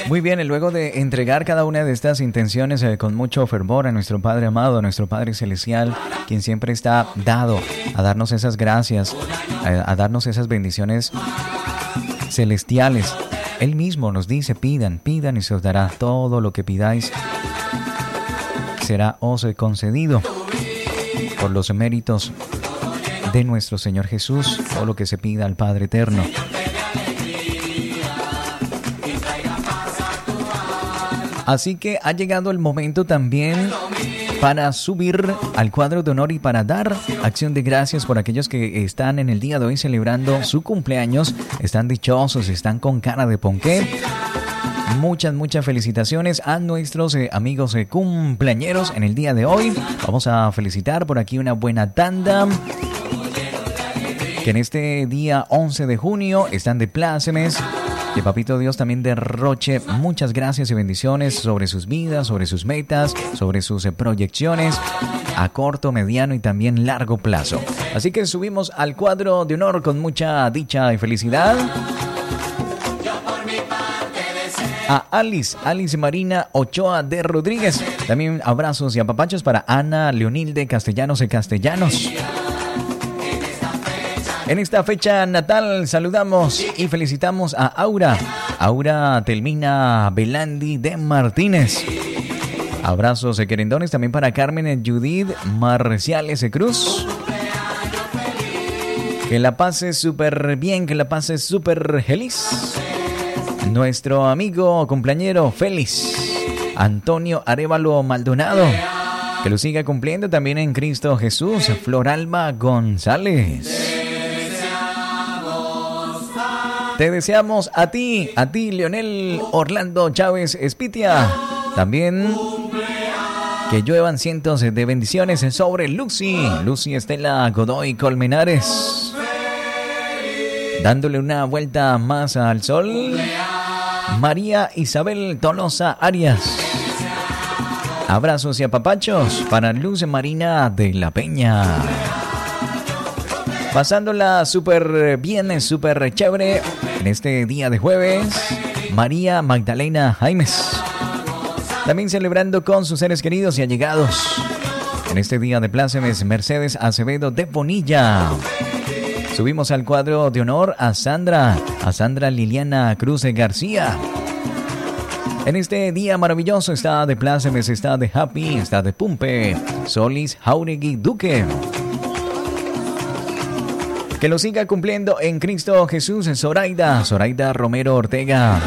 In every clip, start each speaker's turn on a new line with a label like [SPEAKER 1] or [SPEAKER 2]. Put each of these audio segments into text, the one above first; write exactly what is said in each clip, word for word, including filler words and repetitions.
[SPEAKER 1] Muy bien, y luego de entregar cada una de estas intenciones eh, con mucho fervor a nuestro Padre amado, a nuestro Padre celestial, quien siempre está dado a darnos esas gracias, a, a darnos esas bendiciones celestiales. Él mismo nos dice, pidan, pidan y se os dará todo lo que pidáis. Será os concedido por los méritos de nuestro Señor Jesús, todo lo que se pida al Padre Eterno. Así que ha llegado el momento también para subir al cuadro de honor y para dar acción de gracias por aquellos que están en el día de hoy celebrando su cumpleaños, están dichosos, están con cara de ponqué. Muchas, muchas felicitaciones a nuestros eh, amigos eh, cumpleañeros en el día de hoy. Vamos a felicitar por aquí una buena tanda que en este día once de junio están de plácemes. Que Papito Dios también derroche muchas gracias y bendiciones sobre sus vidas, sobre sus metas, sobre sus eh, proyecciones a corto, mediano y también largo plazo. Así que subimos al cuadro de honor con mucha dicha y felicidad a Alice, Alice Marina Ochoa de Rodríguez. También abrazos y apapachos para Ana Leonilde Castellanos y Castellanos. En esta fecha natal saludamos y felicitamos a Aura, Aura Telmina Belandi de Martínez. Abrazos de querendones también para Carmen Judith Marciales de Cruz. Que la pase súper bien, que la pase súper feliz. Nuestro amigo cumpleañero Félix Antonio Arévalo Maldonado, que lo siga cumpliendo también en Cristo Jesús. Floralba González. Te deseamos a ti, a ti, Leonel Orlando Chávez Espitia. También que lluevan cientos de bendiciones sobre Lucy, Lucy Estela Godoy Colmenares. Dándole una vuelta más al sol, María Isabel Tolosa Arias. Abrazos y apapachos para Luz Marina de la Peña. Pasándola súper bien, súper chévere en este día de jueves, María Magdalena Jaimes. También celebrando con sus seres queridos y allegados. En este día de plácemes, Mercedes Acevedo de Bonilla. Subimos al cuadro de honor a Sandra, a Sandra Liliana Cruz García. En este día maravilloso está de plácemes, está de happy, está de pumpe, Solis Jauregui Duque. Que lo siga cumpliendo en Cristo Jesús, Zoraida, Zoraida Romero Ortega.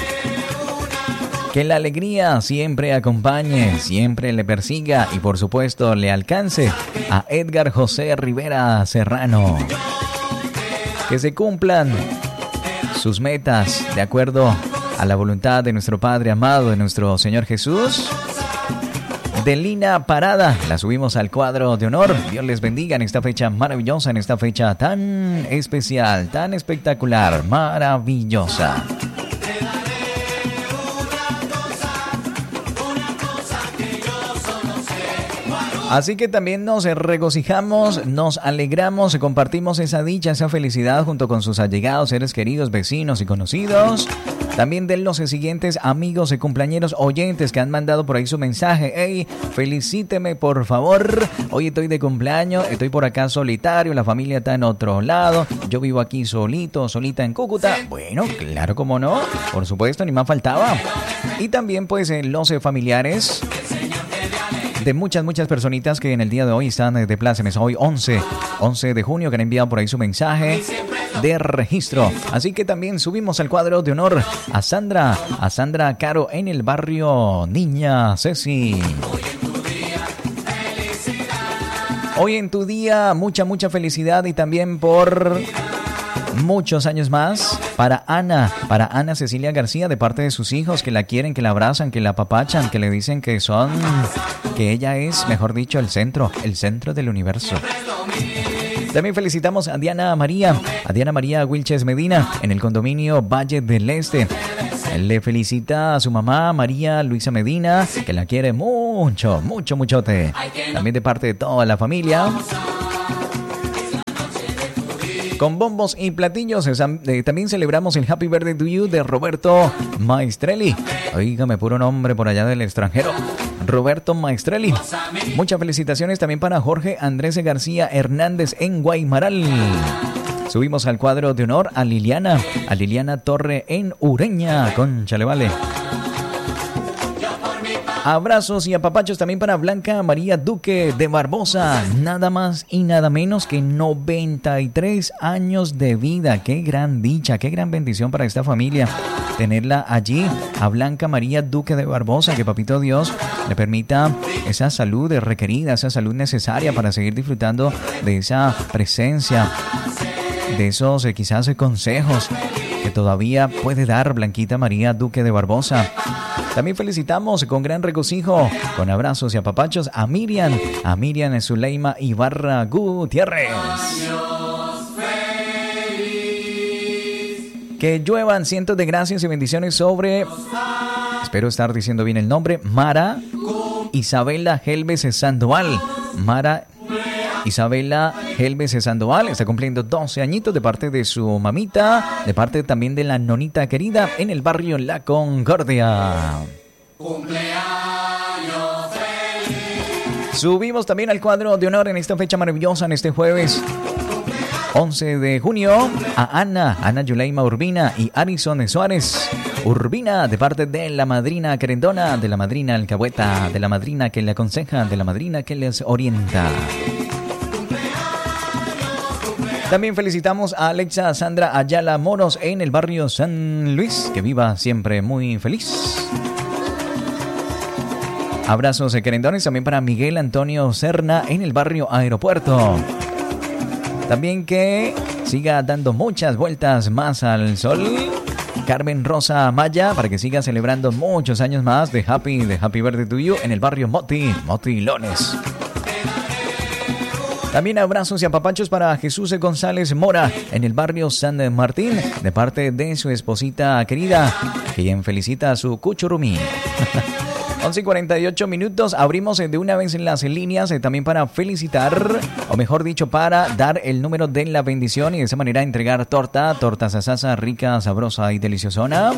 [SPEAKER 1] Que la alegría siempre acompañe, siempre le persiga y por supuesto le alcance a Edgar José Rivera Serrano. Que se cumplan sus metas de acuerdo a la voluntad de nuestro Padre amado, de nuestro Señor Jesús. De Lina Parada, la subimos al cuadro de honor. Dios les bendiga en esta fecha maravillosa, en esta fecha tan especial, tan espectacular, maravillosa. Así que también nos regocijamos, nos alegramos, compartimos esa dicha, esa felicidad junto con sus allegados, seres queridos, vecinos y conocidos. También de los siguientes amigos y cumpleañeros oyentes que han mandado por ahí su mensaje. Hey, felicíteme por favor. Hoy estoy de cumpleaños, estoy por acá solitario, la familia está en otro lado. Yo vivo aquí solito, solita en Cúcuta. Bueno, claro, cómo no, por supuesto, ni más faltaba. Y también pues eh, los eh, familiares de muchas, muchas personitas que en el día de hoy están de plácemes. Hoy once de junio que han enviado por ahí su mensaje de registro. Así que también subimos al cuadro de honor a Sandra, a Sandra Caro en el barrio Niña Ceci. Hoy en tu día, mucha, mucha felicidad y también por muchos años más para Ana, para Ana Cecilia García, de parte de sus hijos que la quieren, que la abrazan, que la apapachan, que le dicen que son, que ella es, mejor dicho, el centro, el centro del universo. También felicitamos a Diana María, a Diana María Wilches Medina, en el condominio Valle del Este. Él le felicita a su mamá, María Luisa Medina, que la quiere mucho, mucho, muchote. También de parte de toda la familia. con bombos y platillos. También celebramos el Happy Birthday to You de Roberto Maestrelli. Oígame, puro nombre por allá del extranjero. Roberto Maestrelli. Muchas felicitaciones también para Jorge Andrés García Hernández en Guaymaral. Subimos al cuadro de honor a Liliana, a Liliana Torre en Ureña, cónchale, vale. Abrazos y apapachos también para Blanca María Duque de Barbosa, nada más y nada menos que noventa y tres años de vida. Qué gran dicha, qué gran bendición para esta familia tenerla allí, a Blanca María Duque de Barbosa, que Papito Dios le permita esa salud requerida, esa salud necesaria para seguir disfrutando de esa presencia, de esos eh, quizás eh, consejos que todavía puede dar Blanquita María Duque de Barbosa. También felicitamos con gran regocijo, con abrazos y apapachos a Miriam, a Miriam Zuleima Ibarra Gutiérrez. Que lluevan cientos de gracias y bendiciones sobre, espero estar diciendo bien el nombre, Mara Isabela Helves Sandoval. Mara Isabela Helves Sandoval está cumpliendo doce añitos de parte de su mamita, de parte también de la nonita querida en el barrio La Concordia. ¡Cumpleaños feliz! Subimos también al cuadro de honor en esta fecha maravillosa, en este jueves once de junio, a Ana, Ana Yuleima Urbina y Arison Suárez Urbina, de parte de la madrina querendona, de la madrina alcahueta, de la madrina que le aconseja, de la madrina que les orienta. También felicitamos a Alexa Sandra Ayala Moros en el barrio San Luis, que viva siempre muy feliz. Abrazos de querendones también para Miguel Antonio Serna en el barrio Aeropuerto. También que siga dando muchas vueltas más al sol Carmen Rosa Maya, para que siga celebrando muchos años más de Happy, de Happy Birthday to You en el barrio Moti, Motilones. También abrazos y apapachos para Jesús González Mora en el barrio San Martín, de parte de su esposita querida, quien felicita a su cuchurumí. once y cuarenta y ocho minutos, abrimos de una vez en las líneas eh, también para felicitar, o mejor dicho, para dar el número de la bendición y de esa manera entregar torta, torta sasasa, rica, sabrosa y deliciosona.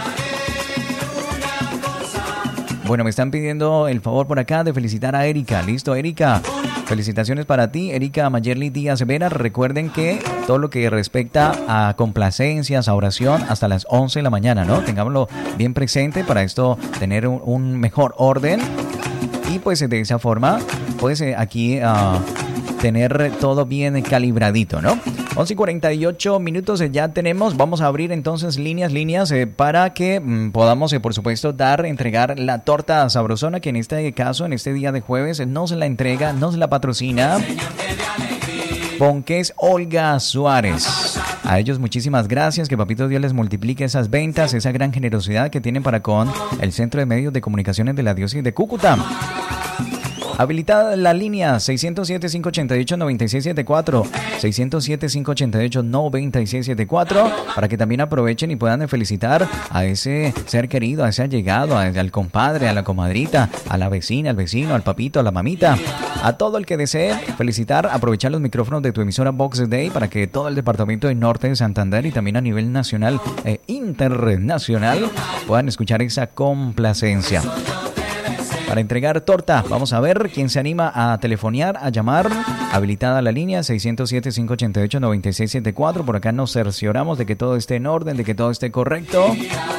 [SPEAKER 1] Bueno, me están pidiendo el favor por acá de felicitar a Erika. Listo, Erika. Felicitaciones para ti, Erika Mayerly Díaz Vera. Recuerden que todo lo que respecta a complacencias, a oración, hasta las once de la mañana, ¿no? Tengámoslo bien presente para esto tener un, un mejor orden. Y pues de esa forma, pues aquí uh, tener todo bien calibradito, ¿no? once y cuarenta y ocho minutos eh, ya tenemos. Vamos a abrir entonces líneas, líneas eh, para que mm, podamos, eh, por supuesto, dar, entregar la torta sabrosona, que en este caso, en este día de jueves, eh, nos la entrega, nos la patrocina Ponques Olga Suárez. A ellos muchísimas gracias, que Papito Dios les multiplique esas ventas, esa gran generosidad que tienen para con el Centro de Medios de Comunicaciones de la Diócesis de Cúcuta. Habilitada la línea seis cero siete, cinco ocho ocho, nueve seis siete cuatro, seis cero siete, cinco ocho ocho, nueve seis siete cuatro, para que también aprovechen y puedan felicitar a ese ser querido, a ese allegado, al compadre, a la comadrita, a la vecina, al vecino, al papito, a la mamita, a todo el que desee felicitar. Aprovechar los micrófonos de tu emisora Box Day para que todo el departamento del norte de Santander y también a nivel nacional e internacional puedan escuchar esa complacencia. Para entregar torta, vamos a ver quién se anima a telefonear, a llamar. Habilitada la línea seis cero siete, cinco ocho ocho, nueve seis siete cuatro. Por acá nos cercioramos de que todo esté en orden, de que todo esté correcto.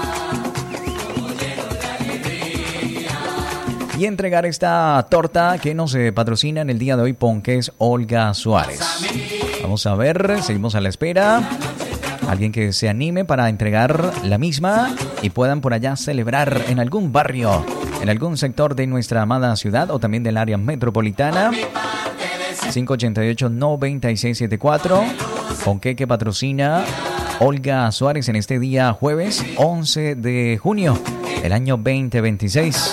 [SPEAKER 1] Y entregar esta torta que nos eh, patrocina en el día de hoy Ponques Olga Suárez. Vamos a ver, seguimos a la espera. Alguien que se anime para entregar la misma y puedan por allá celebrar en algún barrio, en algún sector de nuestra amada ciudad o también del área metropolitana. cinco ocho ocho, nueve seis siete cuatro. Con que patrocina Olga Suárez en este día jueves once de junio del año veinte veintiséis.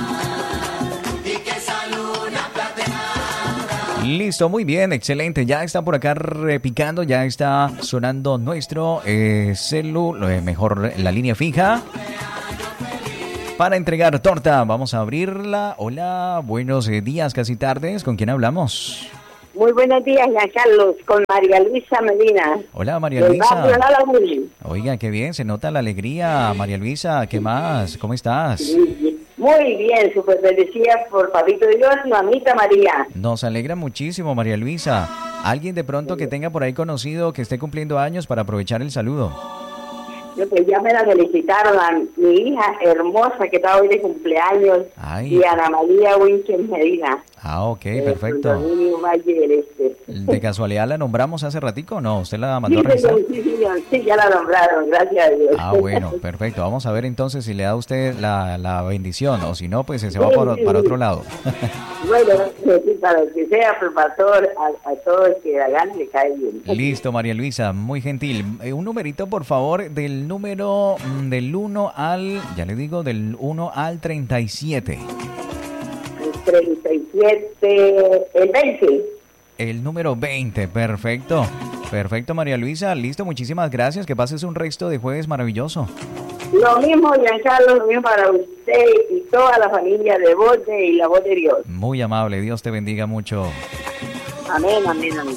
[SPEAKER 1] Listo, muy bien, excelente. Ya está por acá repicando, ya está sonando nuestro eh, celu, eh, mejor la línea fija. Para entregar torta, vamos a abrirla. Hola, buenos días, casi tardes. ¿Con quién hablamos?
[SPEAKER 2] Muy buenos días, Giancarlo, con María Luisa Medina.
[SPEAKER 1] Hola, María Luisa. Oiga, qué bien, se nota la alegría, María Luisa. ¿Qué más? ¿Cómo estás?
[SPEAKER 2] Muy bien, súper bendecida por Papito Dios, mamita María.
[SPEAKER 1] Nos alegra muchísimo, María Luisa. ¿Alguien de pronto que tenga por ahí conocido que esté cumpliendo años para aprovechar el saludo?
[SPEAKER 2] Yo, pues ya me la felicitaron a mi hija hermosa que está hoy de cumpleaños.
[SPEAKER 1] Ay.
[SPEAKER 2] Y Ana María Winchen Medina.
[SPEAKER 1] Ah, ok, perfecto.
[SPEAKER 2] Este.
[SPEAKER 1] ¿De casualidad la nombramos hace ratico o no? ¿Usted la mandó
[SPEAKER 2] sí,
[SPEAKER 1] a revisar?
[SPEAKER 2] Sí, sí, sí, ya la nombraron, gracias a Dios.
[SPEAKER 1] Ah, bueno, perfecto. Vamos a ver entonces si le da a usted la, la bendición o si no, pues se
[SPEAKER 2] sí,
[SPEAKER 1] va por,
[SPEAKER 2] sí,
[SPEAKER 1] para
[SPEAKER 2] sí.
[SPEAKER 1] otro lado.
[SPEAKER 2] Bueno, para que sea profesor, a, a todos que la gane le cae bien.
[SPEAKER 1] Listo, María Luisa, muy gentil. Eh, un numerito, por favor, del número mm, del uno al, ya le digo, del uno al treinta y siete.
[SPEAKER 2] treinta y siete, el veinte.
[SPEAKER 1] El número veinte, perfecto. Perfecto, María Luisa, listo, muchísimas gracias. Que pases un resto de jueves maravilloso.
[SPEAKER 2] Lo mismo, Giancarlo, lo mismo para usted y toda la familia de Bote y la Voz de Dios.
[SPEAKER 1] Muy amable, Dios te bendiga mucho.
[SPEAKER 2] Amén, amén, amén.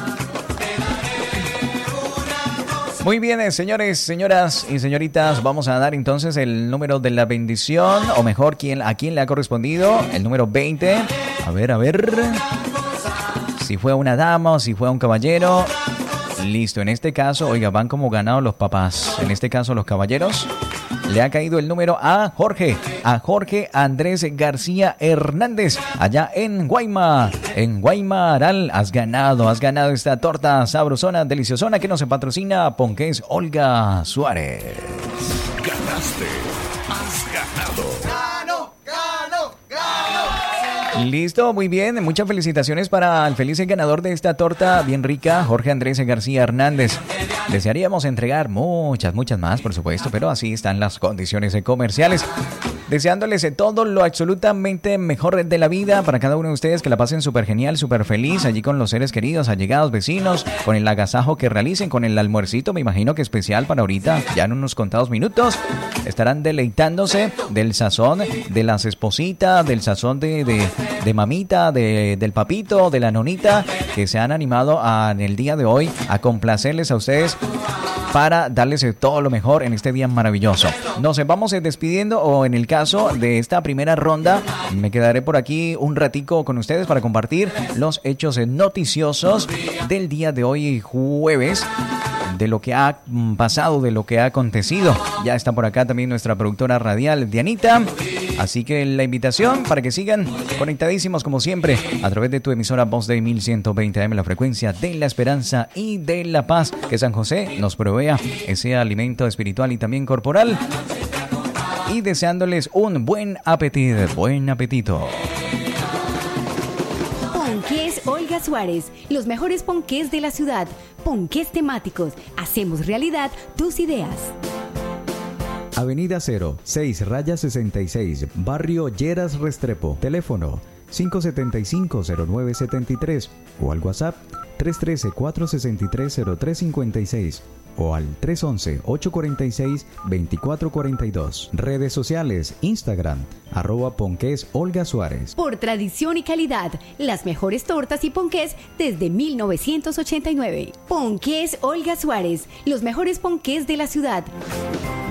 [SPEAKER 1] Muy bien, señores, señoras y señoritas, vamos a dar entonces el número de la bendición, o mejor, quién, a quién le ha correspondido, el número veinte. A ver, a ver, si fue una dama o si fue un caballero. Listo, en este caso, oiga, van como ganados los papás. En este caso, los caballeros. Le ha caído el número a Jorge, a Jorge Andrés García Hernández, allá en Guayma, en Guaymaral. Has ganado, has ganado esta torta sabrosona, deliciosona que nos patrocina Ponqués Olga Suárez.
[SPEAKER 3] Ganaste, has ganado.
[SPEAKER 1] Listo, muy bien, muchas felicitaciones para el feliz ganador de esta torta bien rica, Jorge Andrés García Hernández. Desearíamos entregar muchas, muchas más, por supuesto, pero así están las condiciones comerciales. Deseándoles todo lo absolutamente mejor de la vida para cada uno de ustedes, que la pasen súper genial, súper feliz allí con los seres queridos, allegados, vecinos, con el agasajo que realicen, con el almuercito, me imagino que especial para ahorita, ya en unos contados minutos, estarán deleitándose del sazón de las espositas, del sazón de, de, de mamita, de, del papito, de la nonita, que se han animado a, en el día de hoy a complacerles a ustedes para darles todo lo mejor en este día maravilloso. Nos vamos despidiendo, o en el caso de esta primera ronda, me quedaré por aquí un ratico con ustedes para compartir los hechos noticiosos del día de hoy, jueves, de lo que ha pasado, de lo que ha acontecido. Ya está por acá también nuestra productora radial, Dianita. Así que la invitación para que sigan conectadísimos como siempre a través de tu emisora Voz de mil ciento veinte A M, la frecuencia de la esperanza y de la paz. Que San José nos provea ese alimento espiritual y también corporal. Y deseándoles un buen apetito, buen apetito.
[SPEAKER 4] Ponqués Olga Suárez, los mejores ponqués de la ciudad. Ponqués temáticos. Hacemos realidad tus ideas.
[SPEAKER 5] Avenida Cero, seis raya sesenta y seis, Barrio Lleras Restrepo. Teléfono cinco siete cinco, cero nueve siete tres o al WhatsApp tres uno tres, cuatro seis tres, cero tres cinco seis o al tres once, ocho cuarenta y seis, veinticuatro cuarenta y dos. Redes sociales, Instagram, arroba Ponqués Olga Suárez.
[SPEAKER 4] Por tradición y calidad, las mejores tortas y ponqués desde mil novecientos ochenta y nueve. Ponqués Olga Suárez, los mejores ponqués de la ciudad.